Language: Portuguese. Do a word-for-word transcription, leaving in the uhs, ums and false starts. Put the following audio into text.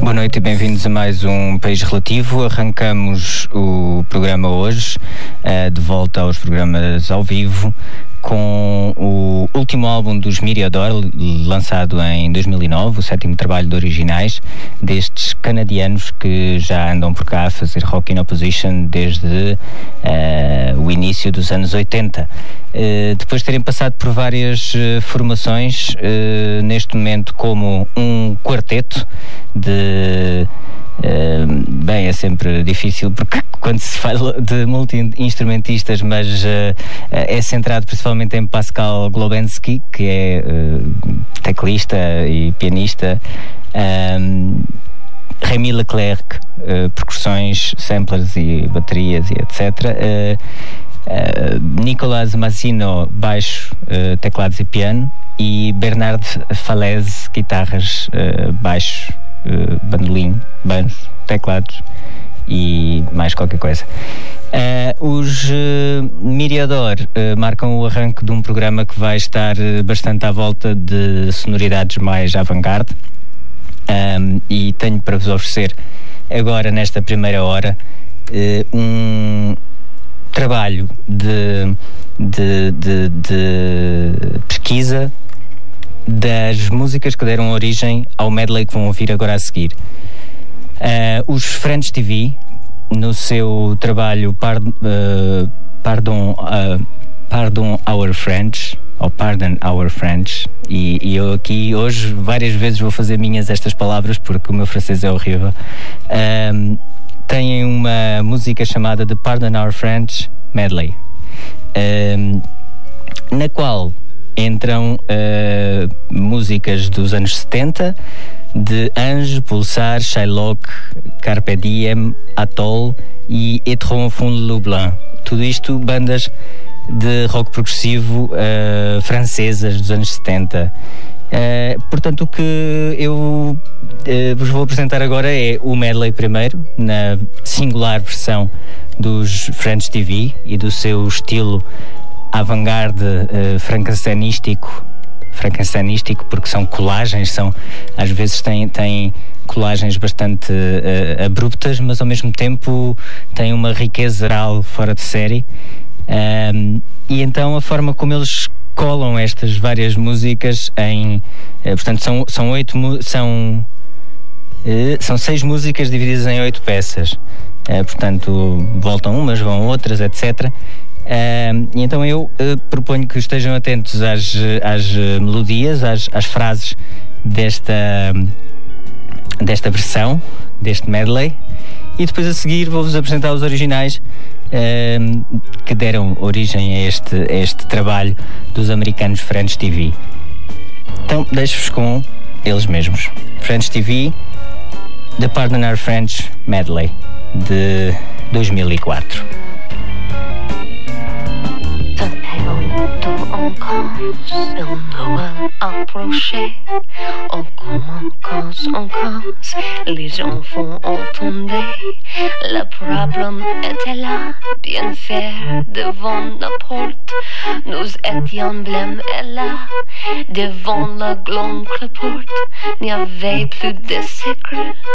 Boa noite e bem-vindos a mais um País Relativo. Arrancamos o programa hoje, uh, de volta aos programas ao vivo, com o último álbum dos Myriador, lançado em dois mil e nove, o sétimo trabalho de originais destes canadianos que já andam por cá a fazer rock in opposition desde uh, o início dos anos oitenta. Uh, depois de terem passado por várias uh, formações, uh, neste momento como um quarteto de... Uh, bem, é sempre difícil porque quando se fala de multi-instrumentistas, mas uh, é centrado principalmente em Pascal Globensky, que é uh, teclista e pianista, um, Rémi Leclerc, uh, percussões, samplers e baterias e etcétera. Uh, uh, Nicolas Massino, baixo, uh, teclados e piano, e Bernard Falaise, guitarras, uh, baixo, Uh, bandolim, banjos, teclados e mais qualquer coisa. Uh, os uh, Myriador uh, marcam o arranque de um programa que vai estar uh, bastante à volta de sonoridades mais avant-garde, um, e tenho para vos oferecer agora, nesta primeira hora, uh, um trabalho de, de, de, de pesquisa das músicas que deram origem ao medley que vão ouvir agora a seguir. Uh, os French T V, no seu trabalho Pard, uh, Pardon, uh, Pardon Our French, ou Pardon Our French, e, e eu aqui hoje várias vezes vou fazer minhas estas palavras porque o meu francês é horrível. Uh, têm uma música chamada The Pardon Our French Medley, uh, na qual entram uh, músicas dos anos setenta de Ange, Pulsar, Shylock, Carpe Diem, Atoll e Etron Fond Lublin. Tudo isto bandas de rock progressivo uh, francesas dos anos setenta. Uh, portanto, o que eu uh, vos vou apresentar agora é o medley primeiro, na singular versão dos French T V e do seu estilo avant-garde, uh, frankensteinístico, frankensteinístico, porque são colagens, são, às vezes têm, têm colagens bastante uh, abruptas, mas ao mesmo tempo têm uma riqueza oral fora de série. Um, e então a forma como eles colam estas várias músicas em, uh, portanto são, são oito, são, uh, são seis músicas divididas em oito peças, uh, portanto voltam umas, vão outras, etcétera. Uh, e então eu uh, proponho que estejam atentos às, às uh, melodias, às, às frases desta, desta versão, deste medley, e depois a seguir vou-vos apresentar os originais uh, que deram origem a este, a este trabalho dos americanos French T V. Então deixo-vos com eles mesmos. French T V, The Pardon Our French Medley, de dois mil e quatro. On commence, on doit approcher. On commence, on commence, les enfants entendaient. Le problème était là, bien faire devant la porte. Nous étions blêmes et là, devant la grande porte. Il n'y avait plus de secret,